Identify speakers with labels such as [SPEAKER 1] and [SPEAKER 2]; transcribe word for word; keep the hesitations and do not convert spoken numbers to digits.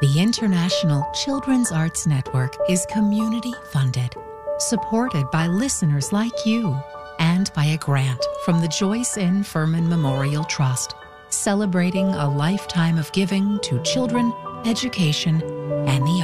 [SPEAKER 1] The International Children's Arts Network is community-funded, supported by listeners like you, and by a grant from the Joyce N. Furman Memorial Trust, celebrating a lifetime of giving to children, education, and the